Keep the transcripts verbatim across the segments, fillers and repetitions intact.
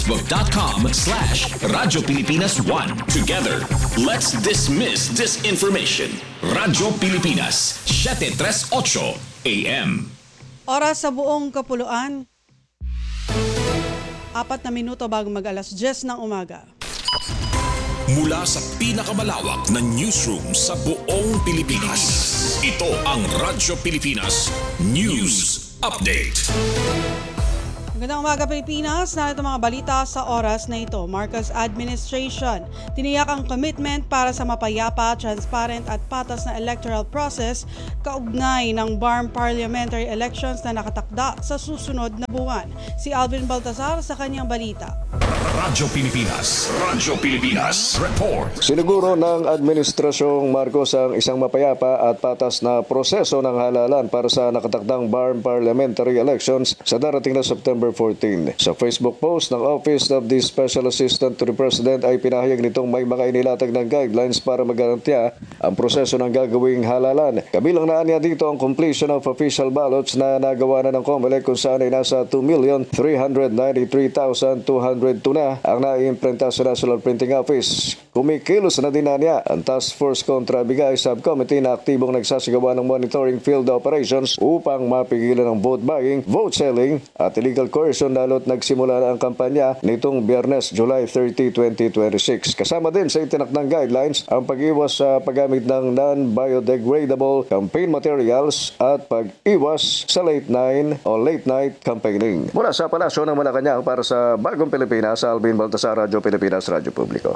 Facebook.com slash Radyo Pilipinas one. Together, let's dismiss disinformation. Radyo Pilipinas, seven thirty-eight A M. Oras sa buong kapuluan. Apat na minuto bago mag-alas diyes ng umaga. Mula sa pinakamalawak na newsroom sa buong Pilipinas, ito ang Radyo Pilipinas News Update. Magandang umaga Pilipinas, narito mga balita sa oras na ito. Marcos Administration, tiniyak ang commitment para sa mapayapa, transparent at patas na electoral process kaugnay ng B A R M parliamentary elections na nakatakda sa susunod na buwan. Si Alvin Baltazar sa kanyang balita. Radyo Pilipinas, Radyo Pilipinas Report. Siniguro ng Administrasyong Marcos ang isang mapayapa at patas na proseso ng halalan para sa nakatakdang B A R M parliamentary elections sa darating na September fourteen. Sa Facebook post ng Office of the Special Assistant to the President ay pinahayag nitong may mga inilatag ng guidelines para magarantiya ang proseso ng gagawing halalan. Kabilang na niya dito ang completion of official ballots na nagawa na ng COMELEC kung saan ay nasa two million three hundred ninety-three thousand two hundred two na ang naiimprenta sa National Printing Office. Kumikilos na din na niya ang Task Force Contra Bigay Subcommittee na aktibong nagsasagawa ng monitoring field operations upang mapigilan ang vote buying, vote selling at illegal coercion lalo't nagsimula na ang kampanya nitong Biyernes, July thirtieth, twenty twenty-six. Kasama din sa itinakdang guidelines ang pag-iwas sa paggamit ng non-biodegradable campaign materials at pag-iwas sa late night o late night campaigning. Mula sa Palasyo ng Malacanang para sa Bagong Pilipinas, Alvin Baltazar, Radyo Pilipinas, Radyo Publiko.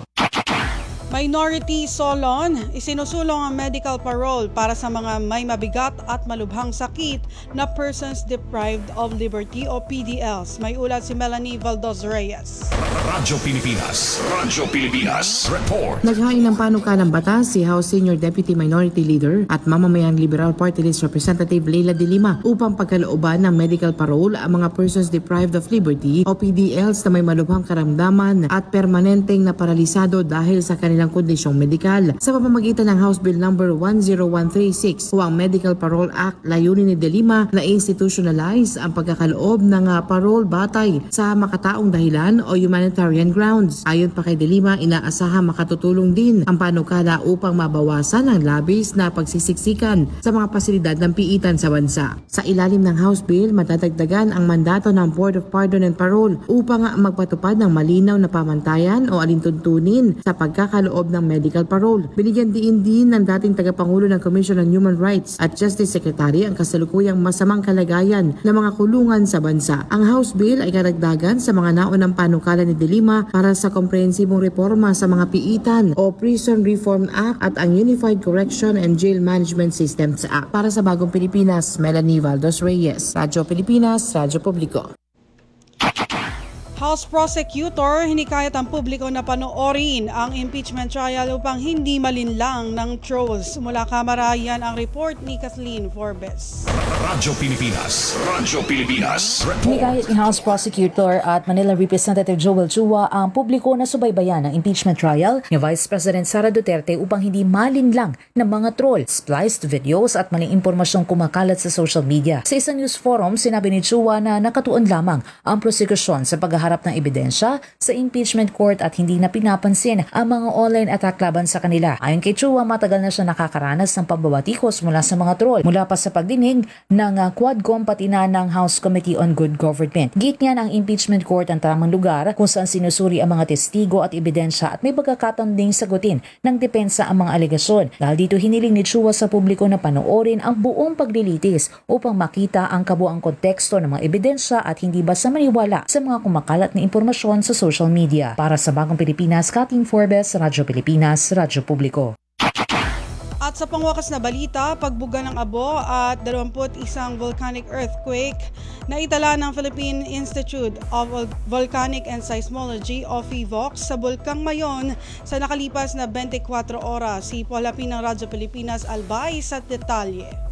Minority Solon, isinusulong ang medical parole para sa mga may mabigat at malubhang sakit na persons deprived of liberty o P D Ls. May ulat si Melanie Valdos Reyes. Radyo Pilipinas, Radyo Pilipinas Report. Naghain ng panukalang batas si House Senior Deputy Minority Leader at mamamayang Liberal Party List Representative Leila De Lima upang pagkalooban ng medical parole ang mga persons deprived of liberty o P D Ls na may malubhang karamdaman at permanenteng naparalisado dahil sa kanilang kondisyong medikal. Sa pamamagitan ng House Bill number one oh one three six o ang Medical Parole Act, layunin ni De Lima na institutionalize ang pagkakaloob ng uh, parole batay sa makataong dahilan o humanitarian grounds. Ayon pa kay De Lima, inaasahan makatutulong din ang panukala upang mabawasan ang labis na pagsisiksikan sa mga pasilidad ng piitan sa bansa. Sa ilalim ng House Bill, matadagdagan ang mandato ng Board of Pardon and Parole upang uh, magpatupad ng malinaw na pamantayan o alintuntunin sa pagkakaloob ng medical parole. Binigyan din din ng dating tagapangulo ng Commission on Human Rights at Justice Secretary ang kasalukuyang masamang kalagayan ng mga kulungan sa bansa. Ang House Bill ay karagdagan sa mga naunang panukala ni De Lima para sa komprehensibong reforma sa mga piitan o Prison Reform Act at ang Unified Correction and Jail Management Systems Act. Para sa Bagong Pilipinas, Melanie Valdos Reyes, Radyo Pilipinas, Radyo Publiko. House Prosecutor, hinikayat ang publiko na panoorin ang impeachment trial upang hindi malinlang ng trolls. Mula Kamara, yan ang report ni Kathleen Forbes. Radyo Pilipinas, Radyo Pilipinas Report. Hinikayat ni House Prosecutor at Manila Representative Joel Chua ang publiko na subaybayan ang impeachment trial ni Vice President Sara Duterte upang hindi malinlang ng mga troll, spliced videos at maling impormasyong kumakalat sa social media. Sa isang news forum, sinabi ni Chua na nakatuon lamang ang prosekusyon sa paghaharap ng ebidensya sa impeachment court at hindi na pinapansin ang mga online attack laban sa kanila. Ayon kay Chua, matagal na siya nakakaranas ng pambabatikos mula sa mga troll mula pa sa pagdinig ng uh, Quadcom pati na ng House Committee on Good Government. Git niya ng impeachment court ang tamang lugar kung saan sinusuri ang mga testigo at ebidensya at may pagkakataon ding sagutin ng depensa ang mga alegasyon. Dahil dito hiniling ni Chua sa publiko na panoorin ang buong paglilitis upang makita ang kabuang konteksto ng mga ebidensya at hindi basta maniwala sa mga kumakalat na impormasyon sa social media. Para sa Bagong Pilipinas, Kathleen Forbes, Radyo Pilipinas, Radyo Publiko. At sa pangwakas na balita, pagbuga ng abo at dalawampu't isang volcanic earthquake na itala ng Philippine Institute of Volcanic and Seismology o PHIVOLCS sa Bulkang Mayon sa nakalipas na twenty-four oras. Si Paul Lapin ng Radyo Pilipinas, Albay sa detalye.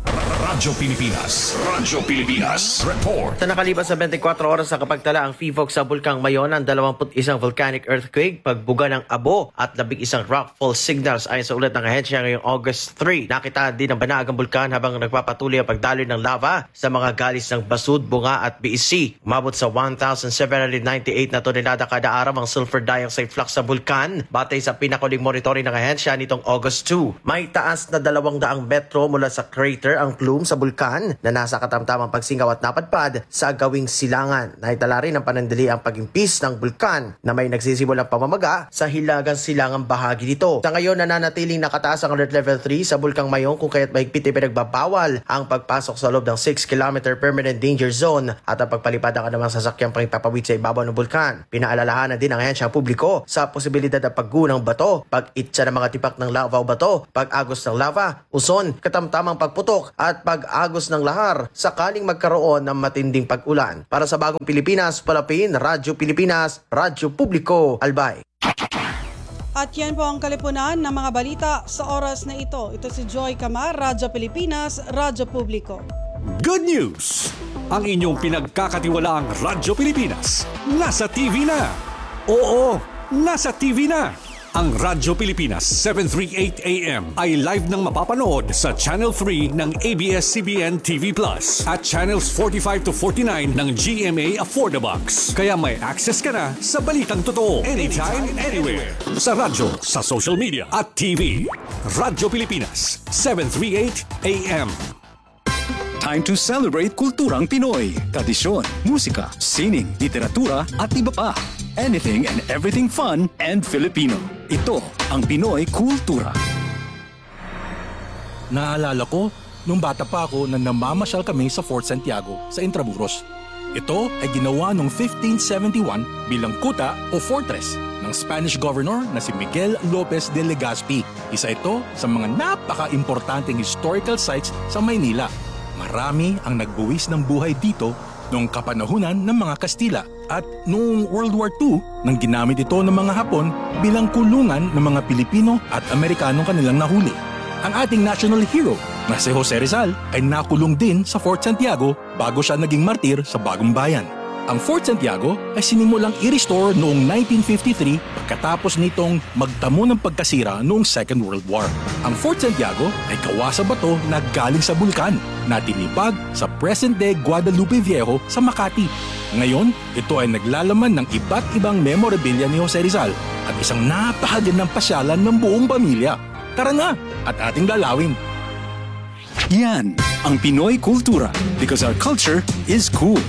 Radyo Pilipinas. Radyo Pilipinas. Report. Sa nakalipas sa twenty-four oras sa kapagtala ang F I V O C sa Bulkang Mayon ang dalawampu't isang volcanic earthquake, pagbuga ng abo at labing isang rockfall signals ayon sa ulat ng ahensya ngayong August three. Nakita din ang banaagang bulkan habang nagpapatuloy ang pagdaloy ng lava sa mga galis ng Basud, Bunga at B S C. Umabot sa one thousand seven hundred ninety-eight na tonelada kada araw ang sulfur dioxide flux sa bulkan batay sa pinakuling monitoring ng ahensya nitong August two. May taas na dalawang daang metro mula sa crater ang plume sa bulkan na nasa katamtamang pagsingaw at napadpad sa gawing silangan. Naitala rin ang panandali ang pagimpis ng bulkan na may nagsisimulang pamamaga sa hilagang silangang bahagi nito. Sa ngayon nananatiling nakataas ang alert level three sa Bulkang Mayon kung kaya't mahigpit ay pinagbabawal ang pagpasok sa loob ng six kilometer permanent danger zone at ang pagpalipad ng anumang sasakyang pangipapawid sa ibabaw ng bulkan. Pinaalalahanan din ang ahensyang publiko sa posibilidad ng pagguho ng bato, pag-itsa ng mga tipak ng lava o bato, pag-agos ng lava, uson, katamtamang pagputok at pag-agos ng lahar sakaling magkaroon ng matinding pag-ulan. Para sa Bagong Pilipinas, Palapin, Radyo Pilipinas, Radyo Publiko, Albay. At yan po ang kalipunan ng mga balita sa oras na ito. Ito si Joy Camar, Radyo Pilipinas, Radyo Publiko. Good news! Ang inyong pinagkakatiwalaang Radyo Pilipinas nasa T V na. Oo, nasa T V na. Ang Radyo Pilipinas seven thirty-eight A M ay live nang mapapanood sa Channel three ng A B S C B N T V Plus at Channels forty-five to forty-nine ng G M A Affordabox. Kaya may access ka na sa balitang totoo anytime, anywhere. Sa radyo, sa social media at T V. Radyo Pilipinas seven thirty-eight A M. Time to celebrate kulturang Pinoy, tradisyon, musika, sining, literatura at iba pa. Anything and everything fun and Filipino. Ito ang Pinoy Kultura. Naalala ko, nung bata pa ako na namamasyal kami sa Fort Santiago sa Intramuros. Ito ay ginawa noong fifteen seventy-one bilang kuta o fortress ng Spanish governor na si Miguel Lopez de Legazpi. Isa ito sa mga napaka-importanteng historical sites sa Maynila. Marami ang nagbuwis ng buhay dito noong kapanahunan ng mga Kastila at noong World War Two nang ginamit ito ng mga Hapon bilang kulungan ng mga Pilipino at Amerikanong kanilang nahuli. Ang ating national hero na si Jose Rizal ay nakulong din sa Fort Santiago bago siya naging martir sa Bagong Bayan. Ang Fort Santiago ay sinimulang i-restore noong nineteen fifty-three pagkatapos nitong magtamo ng pagkasira noong Second World War. Ang Fort Santiago ay gawa sa bato na galing sa bulkan na tinipag sa present-day Guadalupe Viejo sa Makati. Ngayon, ito ay naglalaman ng iba't ibang memorabilia ni Jose Rizal at isang napakagandang pasyalan ng buong pamilya. Tara na at ating lalawin. Yan ang Pinoy Kultura because our culture is cool.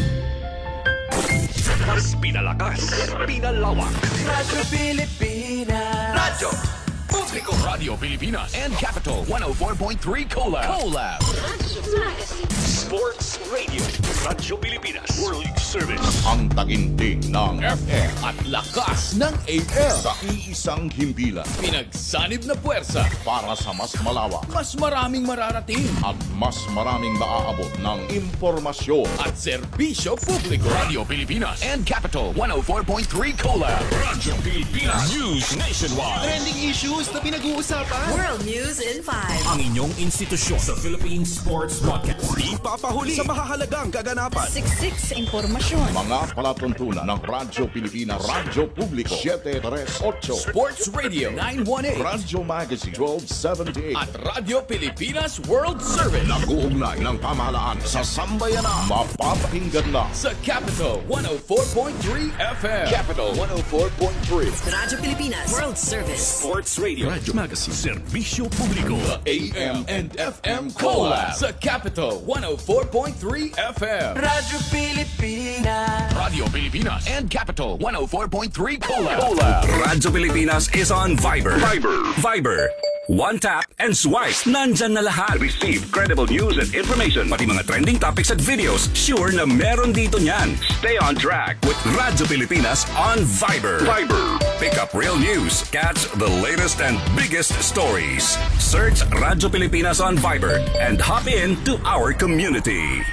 Pinalakas, pinalawak. Radyo Pilipinas. Radyo Publiko. Radio Pilipinas and Capital one oh four point three Collab. Collab. Sports Radio. Radyo Pilipinas. World Service. Ang taginting ng F M At lakas ng A M. sa iisang himpilan Pinagsanib na puwersa. para sa mas malawak Mas maraming mararating. at mas maraming maaabot ng impormasyon. At serbisyo publiko. Radio Pilipinas and Capital one oh four point three Collab. Radyo Pilipinas. News nationwide. Trending issues na pinag-uusapan. World News in five. Ang inyong institusyon sa Philippine Sports Podcast. Di papahuli sa mahahalagang kaganapan. Siksik sa impormasyon. Mga palatuntunan ng Radyo Pilipinas, Radyo Publiko seven thirty-eight, Sports Radio nine eighteen. Radyo Magazine twelve seventy-eight. At Radyo Pilipinas World Service. Nag-uugnay ng pamahalaan sa sambayanan. Mapapakinggan na Sa Capital one oh four point three F M. Capital one oh four point three. Radyo Pilipinas World Service. Sports Radio. Radyo Magazine. Serbisyo Publiko. A M and F M Collab. Sa Capital one oh four point three F M. Radyo Pilipinas. Radio Pilipinas and Capital one oh four point three Collab. Collab. Radyo Pilipinas is on Viber. Viber. Viber. One tap and swipe. Nandyan na lahat. Receive credible news and information. Pati mga trending topics at videos. Sure na meron dito niyan. Stay on track with Radyo Pilipinas on Viber. Viber. Pick up real news. Catch the latest and biggest stories. Search Radyo Pilipinas on Viber and hop in to our community.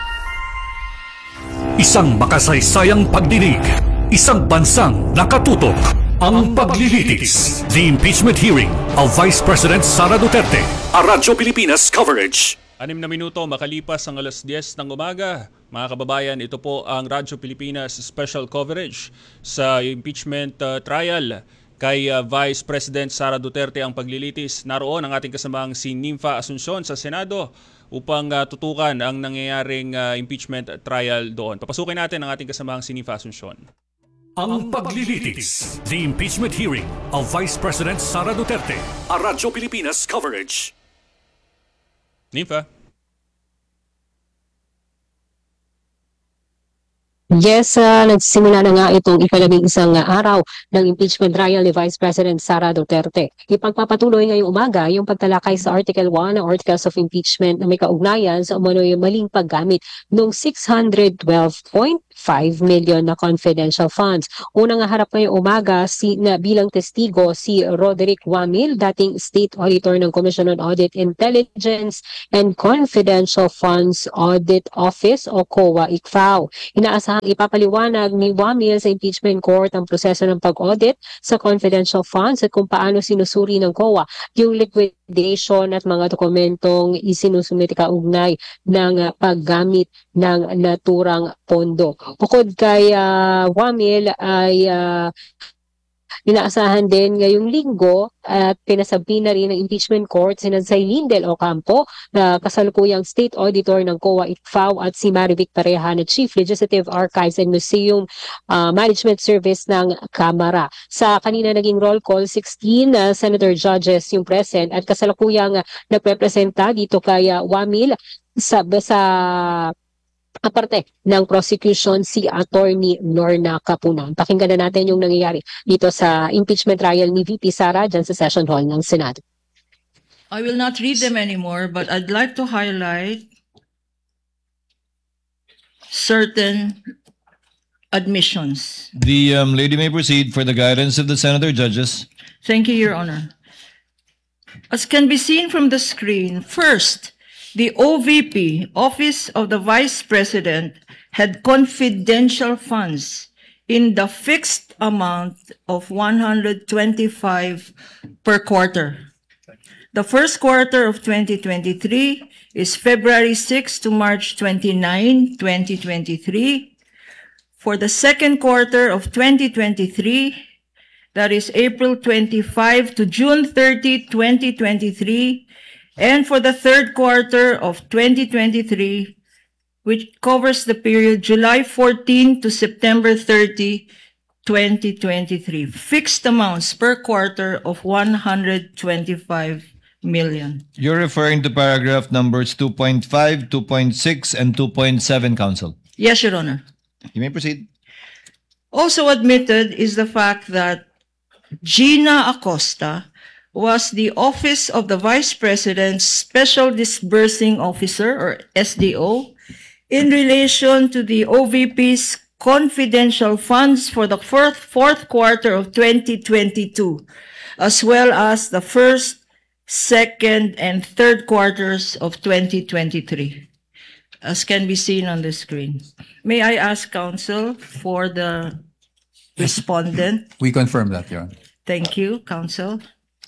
Isang makasaysayang pagdinig. Isang bansang nakatutok. Ang paglilitis. The impeachment hearing of Vice President Sara Duterte. A Radyo Pilipinas coverage. Anim na minuto makalipas ang alas diyes ng umaga. Mga kababayan, ito po ang Radyo Pilipinas special coverage sa impeachment uh, trial kay uh, Vice President Sara Duterte ang paglilitis. Naroon ang ating kasamang si Nympha Asuncion sa Senado upang uh, tutukan ang nangyayaring uh, impeachment trial doon. Papasukin natin ang ating kasamang si Nympha Asuncion. Ang paglilitis, the impeachment hearing of Vice President Sara Duterte, a Radyo Pilipinas coverage. Nympha. Yes, uh, nagsimula na nga itong ikalabing isang uh, araw ng impeachment trial ni Vice President Sara Duterte. Ipagpapatuloy ngayong umaga yung pagtalakay sa Article one ng Articles of Impeachment na may kaugnayan sa umano'y maling paggamit ng six hundred twelve point five million na confidential funds. Unang harap ngayong umaga si, na bilang testigo si Roderick Wamil, dating State Auditor ng Commission on Audit Intelligence and Confidential Funds Audit Office o C O A I C F A O. Inaasahang ipapaliwanag ni Wamil sa impeachment court ang proseso ng pag-audit sa confidential funds at kung paano sinusuri ng C O A yung liquidation at mga dokumentong isinusumite kaugnay ng uh, paggamit ng naturang pondo. Bukod kay uh, Wamil ay uh, inaasahan din ngayong linggo at pinasabi na rin ng impeachment court si Nansay Lindel Ocampo na kasalukuyang State Auditor ng C O A I C F A O at si Marivic Pareha na Chief Legislative Archives and Museum uh, Management Service ng Kamara. Sa kanina naging roll call, sixteen uh, Senator Judges yung present at kasalukuyang uh, nagprepresenta dito kay uh, Wamil sa, sa aparte ng prosecution si Attorney Lorna Capunan. Pakinggan na natin yung nangyayari dito sa impeachment trial ni V P Sara dyan sa session hall ng Senado. I will not read them anymore, but I'd like to highlight certain admissions. The um, lady may proceed for the guidance of the Senator Judges. Thank you, Your Honor. As can be seen from the screen, first, the O V P, Office of the Vice President, had confidential funds in the fixed amount of one hundred twenty-five per quarter. The first quarter of twenty twenty-three is February sixth to March twenty-ninth, twenty twenty-three. For the second quarter of twenty twenty-three, that is April twenty-fifth to June thirtieth, twenty twenty-three, and for the third quarter of twenty twenty-three, which covers the period July fourteenth to September thirtieth, twenty twenty-three, fixed amounts per quarter of one hundred twenty-five million. You're referring to paragraph numbers two point five, two point six, and two point seven, Counsel. Yes, Your Honor. You may proceed. Also admitted is the fact that Gina Acosta was the Office of the Vice President's Special Disbursing Officer, or S D O, in relation to the O V P's confidential funds for the fourth, fourth quarter of twenty twenty-two, as well as the first, second, and third quarters of twenty twenty-three, as can be seen on the screen. May I ask counsel for the respondent? We confirm that, Your Honor. Thank you, counsel.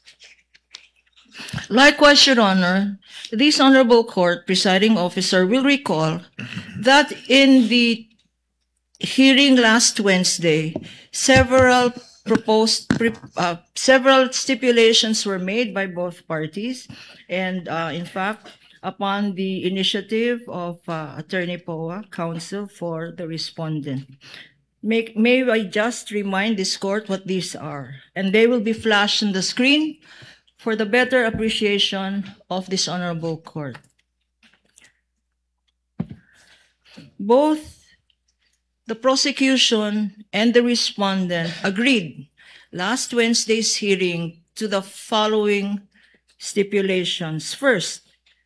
Likewise, Your Honor, this Honorable Court presiding officer will recall that in the hearing last Wednesday, several proposed, uh, several stipulations were made by both parties, and uh, in fact, upon the initiative of uh, Attorney Poa, counsel for the respondent. May, may I just remind this court what these are, and they will be flashed on the screen for the better appreciation of this honorable court. Both the prosecution and the respondent agreed last Wednesday's hearing to the following stipulations. First,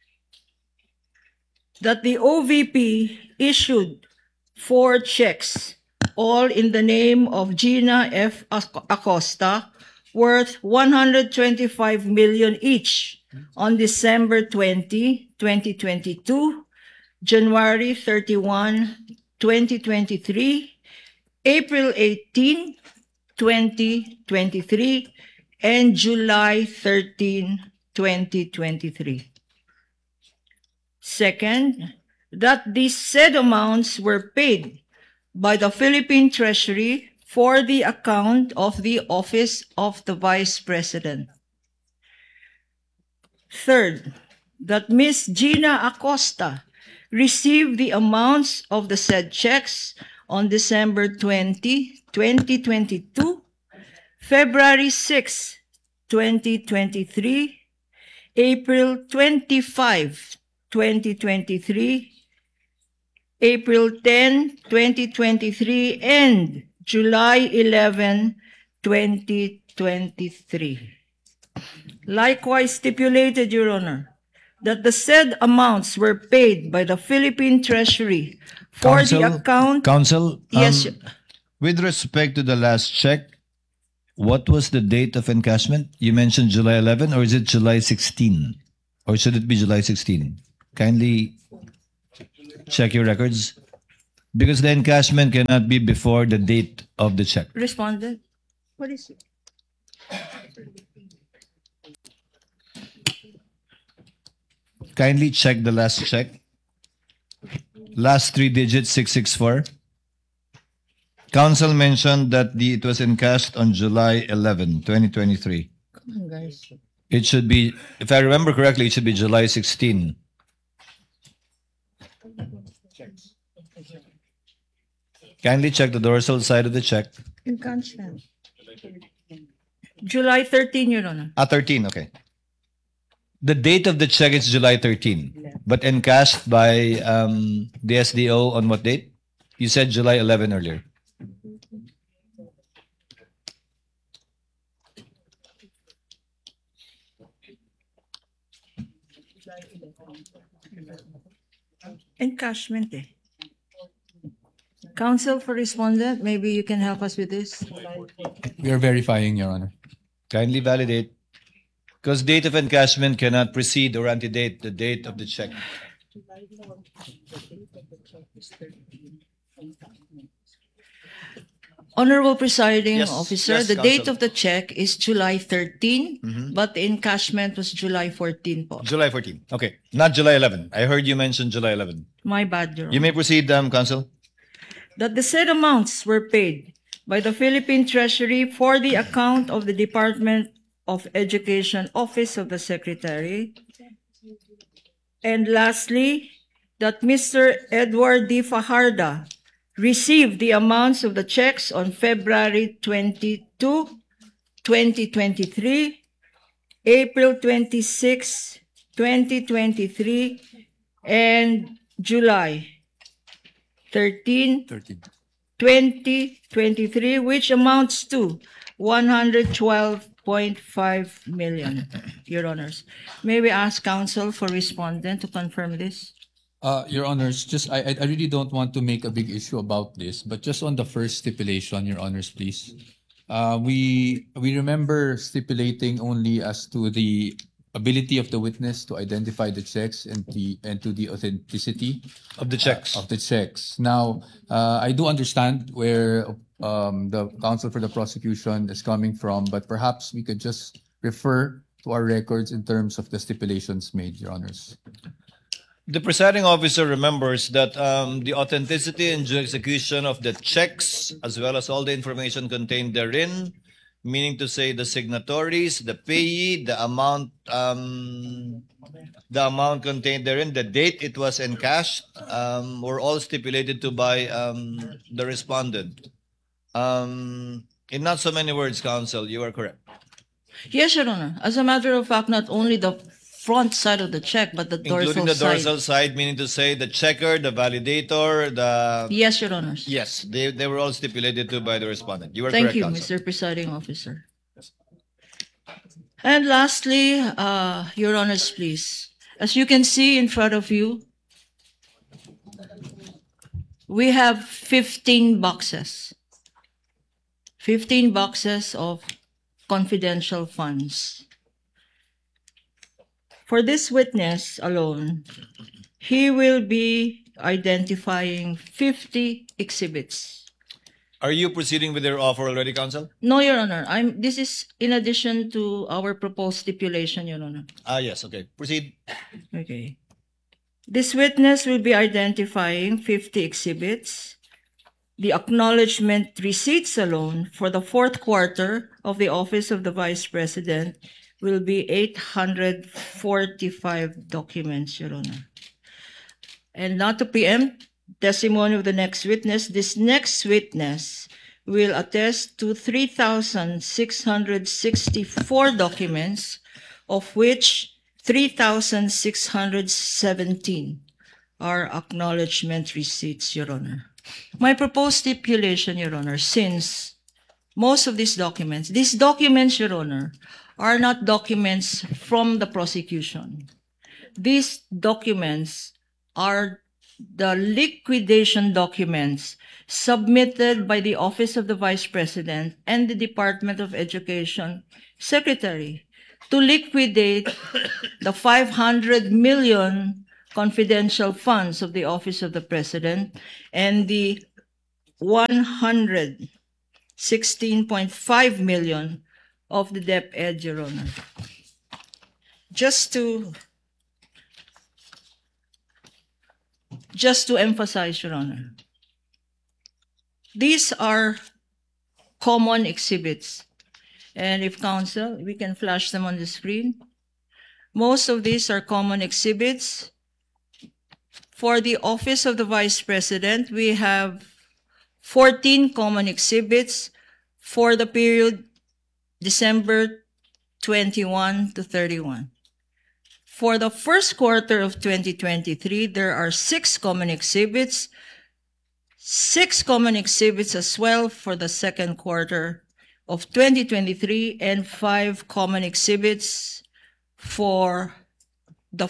that the O V P issued four checks, all in the name of Gina F. Acosta, worth one hundred twenty-five million dollars each on December twentieth, twenty twenty-two, January thirty-first, twenty twenty-three, April eighteenth, twenty twenty-three, and July thirteenth, twenty twenty-three. Second, that these said amounts were paid by the Philippine Treasury for the account of the Office of the Vice President. Third, that Miz Gina Acosta received the amounts of the said checks on December twentieth, twenty twenty-two, February sixth, twenty twenty-three, April twenty-fifth, twenty twenty-three, April tenth, twenty twenty-three, and July eleventh, twenty twenty-three. Likewise stipulated, Your Honor, that the said amounts were paid by the Philippine Treasury for Counsel, the account. Counsel, Yes, um, with respect to the last check, what was the date of encashment? You mentioned July eleventh, or is it July sixteenth? Or should it be July sixteenth? Kindly check your records. Because the encashment cannot be before the date of the check. Responded. What is it? Kindly check the last check. Last three digits, six six four. Counsel mentioned that the, it was encashed on July eleventh, twenty twenty-three. Come on, guys. It should be, if I remember correctly, it should be July sixteenth. Kindly check the dorsal side of the check. Encashment. July thirteenth, Your Honor. Ah, thirteen, okay. The date of the check is July thirteenth, but encashed by um, the S D O on what date? You said July eleventh earlier. Encashment eh. Counsel for respondent, maybe you can help us with this. We are verifying, Your Honor. Kindly validate. Because date of encashment cannot precede or antedate the date of the check. Honorable Presiding Yes, Officer, yes, the Counsel. date of the check is July thirteenth, Mhm. but the encashment was July fourteenth po. July fourteenth. Okay, not July eleventh. I heard you mention July eleventh. My bad, Your Honor. You may proceed, um, Counsel. That the said amounts were paid by the Philippine Treasury for the account of the Department of Education Office of the Secretary. And lastly, that Mister Edward D. Fajarda received the amounts of the checks on February twenty-second, twenty twenty-three, April twenty-sixth, twenty twenty-three, and July thirteenth, twenty twenty-three, which amounts to one hundred twelve point five million, Your Honors. May we ask counsel for respondent to confirm this? Uh, Your Honors, just I, I I really don't want to make a big issue about this, but just on the first stipulation, Your Honors, please. Uh, we we remember stipulating only as to the ability of the witness to identify the checks and the and to the authenticity of the checks. Uh, of the checks. Now, uh, I do understand where um, the counsel for the prosecution is coming from, but perhaps we could just refer to our records in terms of the stipulations made, Your Honors. The presiding officer remembers that um, the authenticity and due execution of the checks, as well as all the information contained therein, meaning to say the signatories, the payee, the amount, um, the amount contained therein, the date it was encashed, um, were all stipulated to by um, the respondent. Um, in not so many words, counsel, you are correct. Yes, Your Honor. As a matter of fact, not only the front side of the check, but the dorsal Including the side. dorsal side, meaning to say the checker, the validator, the... Yes, Your Honors. Yes, they, they were all stipulated to by the respondent. You are Thank correct, you, counsel. Mister Presiding Officer. And lastly, uh, Your Honors, please. As you can see in front of you, we have fifteen boxes. fifteen boxes of confidential funds. For this witness alone, he will be identifying fifty exhibits. Are you proceeding with your offer already, counsel? No, Your Honor. I'm. This is in addition to our proposed stipulation, Your Honor. Ah, yes, okay. Proceed. Okay. This witness will be identifying fifty exhibits. The acknowledgement receipts alone for the fourth quarter of the Office of the Vice President will be eight hundred forty-five documents, Your Honor. And not to preempt testimony of the next witness, this next witness will attest to three thousand six hundred sixty-four documents, of which three thousand six hundred seventeen are acknowledgement receipts, Your Honor. My proposed stipulation, Your Honor, since most of these documents, these documents, Your Honor, are not documents from the prosecution. These documents are the liquidation documents submitted by the Office of the Vice President and the Department of Education Secretary to liquidate the five hundred million confidential funds of the Office of the President and the one hundred sixteen point five million of the DepEd, Your Honor. Just to just to emphasize, Your Honor, these are common exhibits. And if counsel, we can flash them on the screen. Most of these are common exhibits. For the Office of the Vice President, we have fourteen common exhibits for the period December twenty-first to thirty-first. For the first quarter of twenty twenty-three, there are six common exhibits, six common exhibits as well for the second quarter of twenty twenty-three, and five common exhibits for the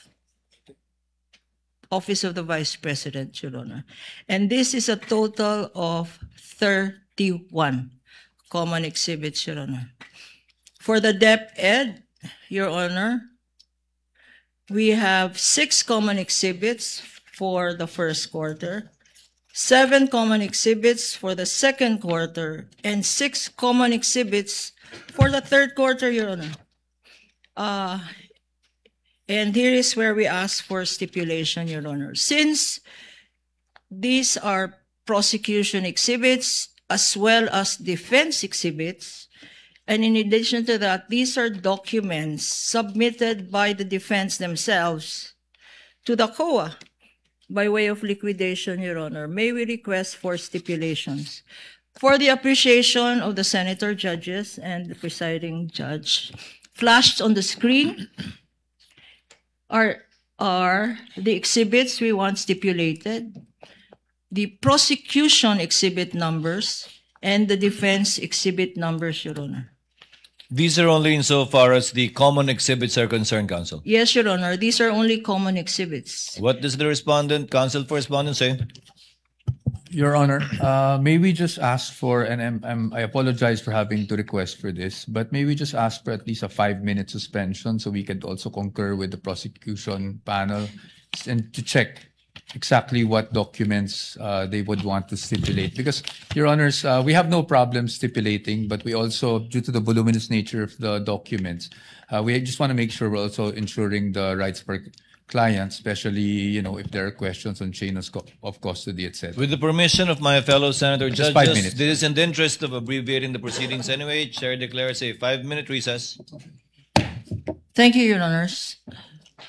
Office of the Vice President, Your Honor. And this is a total of thirty-one common exhibits, Your Honor. For the DepEd, Your Honor, we have six common exhibits for the first quarter, seven common exhibits for the second quarter, and six common exhibits for the third quarter, Your Honor. Uh, And here is where we ask for stipulation, Your Honor. Since these are prosecution exhibits as well as defense exhibits, and in addition to that, these are documents submitted by the defense themselves to the C O A by way of liquidation, Your Honor, may we request for stipulations for the appreciation of the senator judges and the presiding judge. Flashed on the screen are, are the exhibits we want stipulated, the prosecution exhibit numbers, and the defense exhibit numbers, Your Honor. These are only insofar as the common exhibits are concerned, Counsel. Yes, Your Honor. These are only common exhibits. What does the respondent, Counsel for Respondent, say? Your Honor, uh, may we just ask for, and I'm, I'm, I apologize for having to request for this, but may we just ask for at least a five-minute suspension so we could also concur with the prosecution panel and to check exactly what documents uh, they would want to stipulate. Because, Your Honors, uh, we have no problem stipulating, but we also, due to the voluminous nature of the documents, uh, we just want to make sure we're also ensuring the rights for clients, especially, you know, if there are questions on chain of of custody, et cetera. With the permission of my fellow senator Just five judges, minutes. this is in the interest of abbreviating the proceedings anyway. Chair declares a five-minute recess. Thank you, Your Honors.